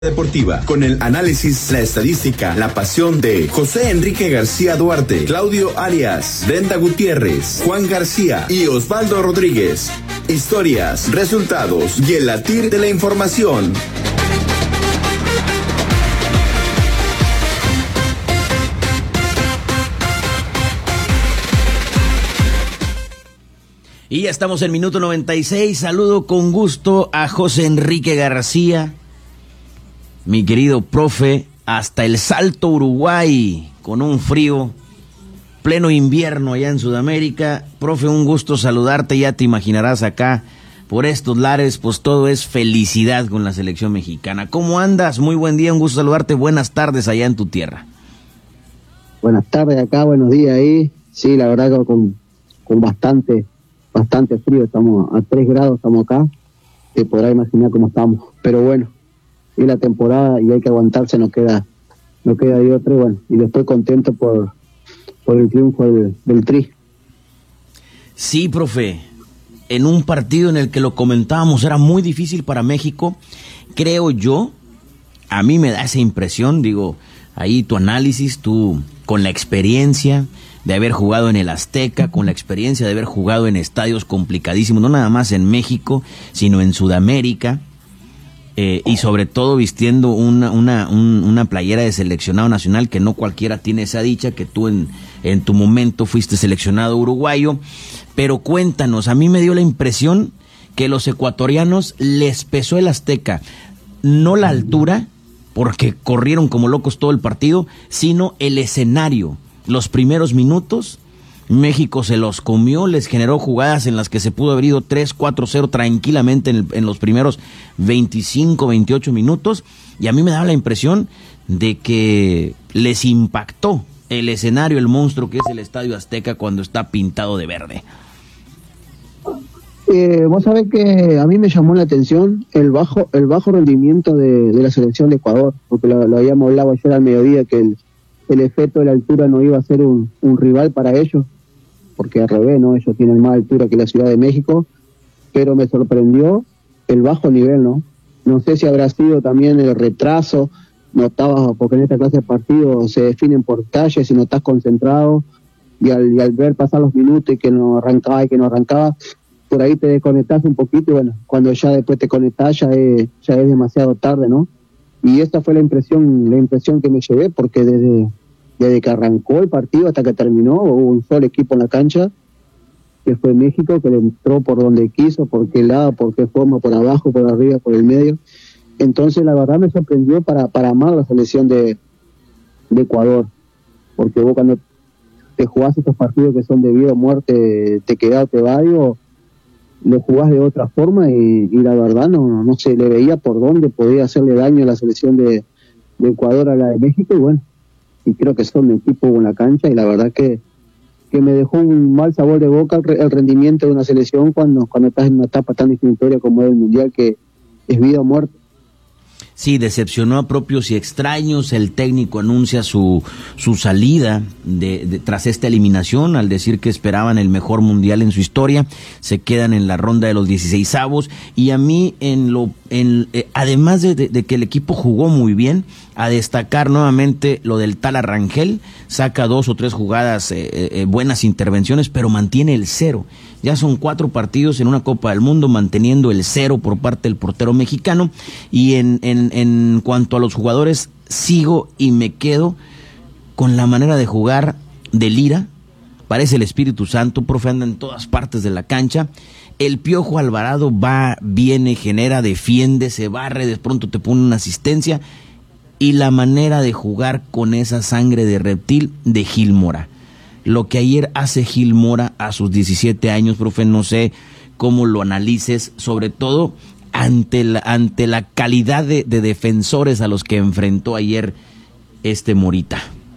Deportiva, con el análisis, la estadística, la pasión de José Enrique García Duarte, Claudio Arias, Brenda Gutiérrez, Juan García y Osvaldo Rodríguez. Historias, resultados y el latir de la información. Y ya estamos en minuto 96. Saludo con gusto a José Enrique García, mi querido profe, hasta el Salto, Uruguay, con un frío, pleno invierno allá en Sudamérica. Profe, un gusto saludarte, ya te imaginarás acá, por estos lares, pues todo es felicidad con la selección mexicana. ¿Cómo andas? Muy buen día, un gusto saludarte, buenas tardes allá en tu tierra. Buenas tardes acá, buenos días ahí. Sí, la verdad que con bastante frío, estamos a 3 grados, estamos acá, te podrás imaginar cómo estamos, pero bueno. Y la temporada y hay que aguantarse, no queda de otra, y bueno, y estoy contento por el triunfo del Tri. Sí, profe, en un partido en el que lo comentábamos, era muy difícil para México, creo yo, a mí me da esa impresión, digo, ahí tu análisis, tú con la experiencia de haber jugado en el Azteca, con la experiencia de haber jugado en estadios complicadísimos, no nada más en México, sino en Sudamérica, y sobre todo vistiendo una playera de seleccionado nacional, que no cualquiera tiene esa dicha, que tú en tu momento fuiste seleccionado uruguayo. Pero cuéntanos, a mí me dio la impresión que los ecuatorianos les pesó el Azteca, no la altura, porque corrieron como locos todo el partido, sino el escenario. Los primeros minutos, México se los comió, les generó jugadas en las que se pudo haber ido 3-4-0 tranquilamente en los primeros 25, 28 minutos, y a mí me daba la impresión de que les impactó el escenario, el monstruo que es el Estadio Azteca cuando está pintado de verde. Vos sabés que a mí me llamó la atención el bajo rendimiento de la selección de Ecuador, porque lo habíamos hablado ayer al mediodía, que el efecto de la altura no iba a ser un rival para ellos, porque al revés, ¿no? Ellos tienen más altura que la Ciudad de México, pero me sorprendió el bajo nivel, ¿no? No sé si habrá sido también el retraso, no estabas, porque en esta clase de partidos se definen por talles, si no estás concentrado, y al ver pasar los minutos y que no arrancaba, por ahí te desconectás un poquito, y bueno, cuando ya después te conectás ya es demasiado tarde, ¿no? Y esta fue la impresión que me llevé, porque desde que arrancó el partido hasta que terminó, hubo un solo equipo en la cancha, que fue México, que le entró por donde quiso, por qué lado, por qué forma, por abajo, por arriba, por el medio. Entonces la verdad me sorprendió para amar la selección de Ecuador, porque vos cuando te jugás estos partidos que son de vida o muerte, te quedás, te vas, lo jugás de otra forma, y la verdad no se le veía por dónde podía hacerle daño a la selección de Ecuador a la de México, y bueno, y creo que son un equipo en la cancha, y la verdad que me dejó un mal sabor de boca el rendimiento de una selección cuando estás en una etapa tan definitoria como es el Mundial, que es vida o muerte. Sí, decepcionó a propios y extraños. El técnico anuncia su salida tras esta eliminación, al decir que esperaban el mejor mundial en su historia. Se quedan en la ronda de los 16avos, y a mí además de que el equipo jugó muy bien, a destacar nuevamente lo del tal Rangel, saca 2 o 3 jugadas, buenas intervenciones, pero mantiene el 0. Ya son 4 partidos en una Copa del Mundo manteniendo el 0 por parte del portero mexicano. Y en cuanto a los jugadores, sigo y me quedo con la manera de jugar de Lira. Parece el Espíritu Santo, profe, anda en todas partes de la cancha. El Piojo Alvarado va, viene, genera, defiende, se barre, de pronto te pone una asistencia. Y la manera de jugar con esa sangre de reptil de Gil Mora. Lo que ayer hace Gil Mora a sus 17 años, profe, no sé cómo lo analices, sobre todo ante la calidad de defensores a los que enfrentó ayer Morita.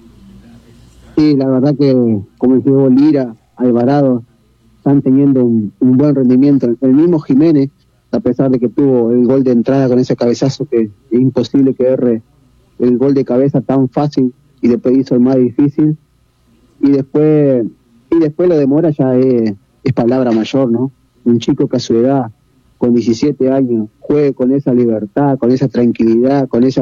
Sí, la verdad que, como dijo Lira, Alvarado, están teniendo un buen rendimiento. El mismo Jiménez, a pesar de que tuvo el gol de entrada con ese cabezazo, que es imposible que erre el gol de cabeza tan fácil, y después hizo el más difícil. Y después lo de Mora ya es palabra mayor, ¿no? Un chico que a su edad con 17 años juegue con esa libertad, con esa tranquilidad, con esa